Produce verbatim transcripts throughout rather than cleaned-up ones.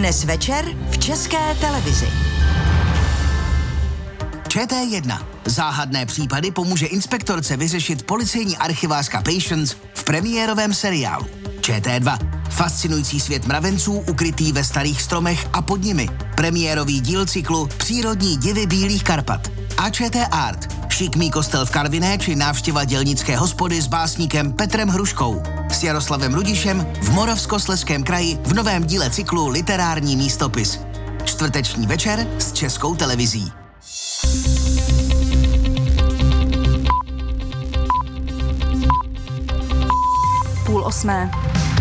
Dnes večer v České televizi. Č T jedna. Záhadné případy pomůže inspektorce vyřešit policejní archivářka Patience v premiérovém seriálu. Č T dva. Fascinující svět mravenců ukrytý ve starých stromech a pod nimi. Premiérový díl cyklu Přírodní divy Bílých Karpat. A Č T Art. Šikmý kostel v Karviné či návštěva dělnické hospody s básníkem Petrem Hruškou. S Jaroslavem Rudišem v Moravskoslezském kraji v novém díle cyklu Literární místopis. Čtvrteční večer s Českou televizí. Půl osmé.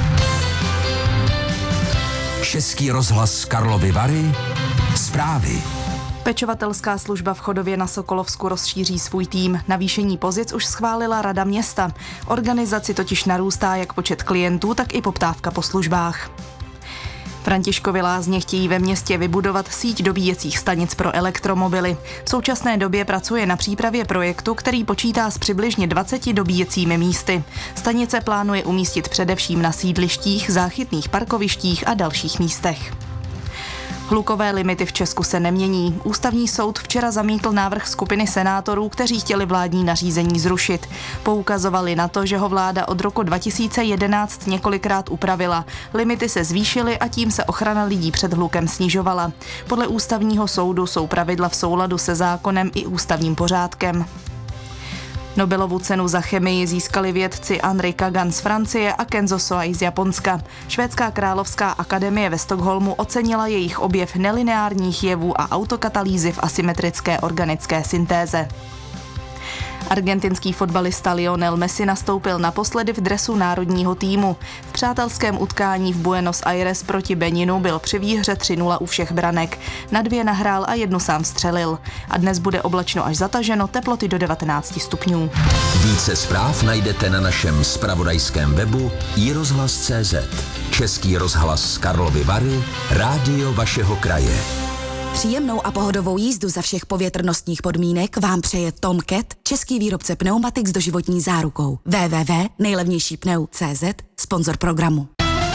Český rozhlas Karlovy Vary. Zprávy. Pečovatelská služba v Chodově na Sokolovsku rozšíří svůj tým. Navýšení pozic už schválila Rada města. Organizaci totiž narůstá jak počet klientů, tak i poptávka po službách. Františkovy Lázně chtějí ve městě vybudovat síť dobíjecích stanic pro elektromobily. V současné době pracuje na přípravě projektu, který počítá s přibližně dvaceti dobíjecími místy. Stanice plánuje umístit především na sídlištích, záchytných parkovištích a dalších místech. Hlukové limity v Česku se nemění. Ústavní soud včera zamítl návrh skupiny senátorů, kteří chtěli vládní nařízení zrušit. Poukazovali na to, že ho vláda od roku dva tisíce jedenáct několikrát upravila. Limity se zvýšily a tím se ochrana lidí před hlukem snižovala. Podle ústavního soudu jsou pravidla v souladu se zákonem i ústavním pořádkem. Nobelovu cenu za chemii získali vědci Henri Kagan z Francie a Kenzo Soai z Japonska. Švédská královská akademie ve Stockholmu ocenila jejich objev nelineárních jevů a autokatalýzy v asymetrické organické syntéze. Argentinský fotbalista Lionel Messi nastoupil naposledy v dresu národního týmu. V přátelském utkání v Buenos Aires proti Beninu byl při výhře tři nula u všech branek. Na dvě nahrál a jednu sám střelil. A dnes bude oblačno až zataženo, teploty do devatenáct stupňů. Více zpráv najdete na našem zpravodajském webu i rozhlas tečka cé zet. Český rozhlas Karlovy Vary, rádio vašeho kraje. Příjemnou a pohodovou jízdu za všech povětrnostních podmínek vám přeje Tom Cat, český výrobce pneumatik s doživotní zárukou. w w w tečka nejlevnější pneu tečka cé zet, sponzor programu.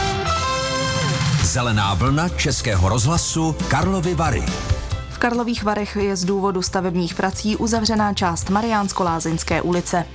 Zelená vlna Českého rozhlasu Karlovy Vary. V Karlových Varech je z důvodu stavebních prací uzavřená část Mariánsko-Lázeňské ulice.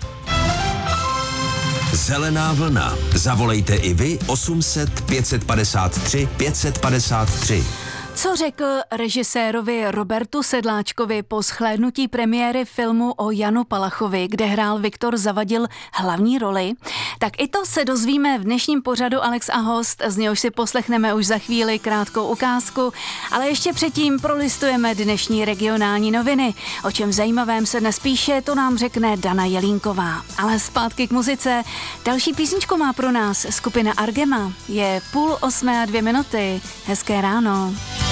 Zelená vlna. Zavolejte i vy osm set pět set padesát tři pět set padesát tři. Co řekl režisérovi Robertu Sedláčkovi po shlédnutí premiéry filmu o Janu Palachovi, kde hrál Viktor Zavadil hlavní roli? Tak i to se dozvíme v dnešním pořadu Alex a host, z něhož si poslechneme už za chvíli krátkou ukázku, ale ještě předtím prolistujeme dnešní regionální noviny. O čem zajímavém se dnes píše, to nám řekne Dana Jelínková. Ale zpátky k muzice. Další písničku má pro nás skupina Argema. Je půl osmé a dvě minuty. Hezké ráno.